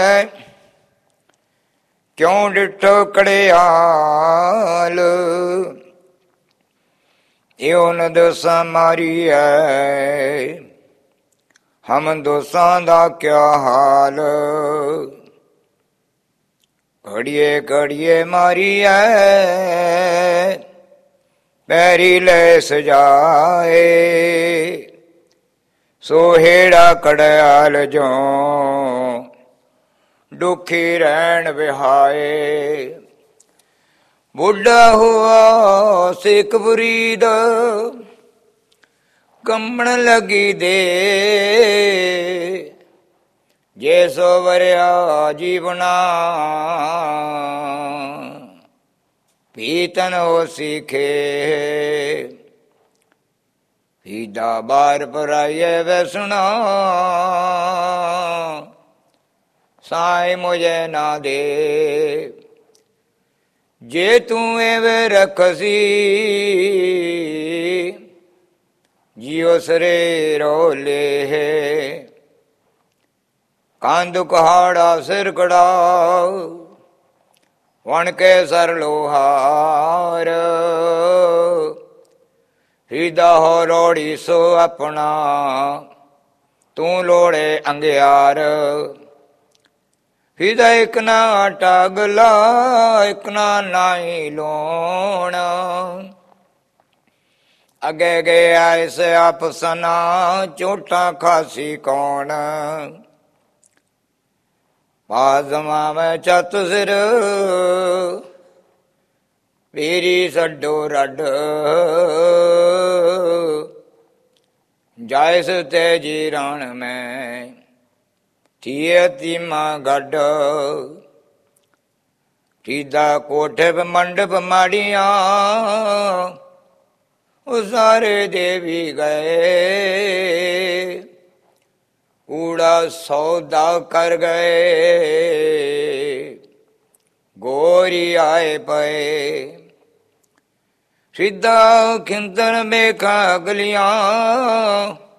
ਕਿਉਂ ਡਿਠੋ ਕੜਿਆਲ, ਇਉ ਨ ਦੋਸਾਂ ਮਾਰੀ ਹੈ, ਹਮ ਦੋਸਾਂ ਦਾ ਕਿਆ ਹਾਲ। ਘੜੀਏ ਘੜੀਏ ਮਾਰੀ ਹੈ, ਪੈਰੀ ਲੈ ਸਜਾਏ, ਸੋਹੇੜਾ ਕੜਿਆਲ ਜੋ ਦੁਖੀ ਰਹਿਣ ਵਿਹਾਏ। ਬੁੱਢਾ ਹੁਆ ਸਿੱਖ ਬੁਰੀਦ, ਕੰਬਣ ਲੱਗੀ ਦੇ, ਜੇ ਸੋ ਵਰਿਆ ਜੀਵਨਾ, ਪੀਤਨ ਹੋ ਸਿੱਖੇ। ਹੀਦਾ ਬਾਰ ਪਰਾਈਏ ਵੈਸਣਾ, ਸਾਈ ਮੁਝੇ ਨਾ ਦੇ। ਜੇ ਤੂੰ ਐਵੇਂ ਰਖਸੀ, ਜਿਉ ਸਰੇ ਰੋਲੇ ਹੈ। ਕੰਧ ਕਹਾੜਾ ਸਿਰ ਕੜਾ, ਵਣ ਕੇ ਸਰ ਲੋਹਾਰ। ਹਿਰਦਾ ਹੋ ਰੋੜੀ ਸੋ ਆਪਣਾ, ਤੂੰ ਲੋੜੇ ਅੰਗਿਆਰ। ਹਿਰਦਾ ਇਕ ਨਾ ਟਾਗਲਾ, ਇਕ ਨਾ ਨਾਈ ਲੋਣ। ਅੱਗੇ ਗਏ ਐਸੇ ਆਪਸਨਾ, ਝੂਠਾ ਖਾਸੀ ਕੌਣ। ਪਾਜ਼ਮਾ ਮੈਂ ਚਤ ਸਿਰ, ਪੀਰੀ ਸੱਡੋ ਰੱਡ। ਜਾਇਸ ਤੇ ਜੀ ਰਣ ਮੈਂ, ਥੀਏ ਤੀਮਾ ਗੱਡ। ਠੀਦਾ ਕੋਠੇ ਮੰਡਪ ਮਾੜੀਆਂ, ਉਹ ਸਾਰੇ ਦੇਵੀ ਗਏ। ਕੂੜਾ ਸੌਦਾ ਕਰ ਗਏ, ਗੋਰੀ ਆਏ ਪਏ। ਸਿੱਧਾ ਖਿੰਦਣ ਮੇਖਾਂ ਗਲੀਆਂ,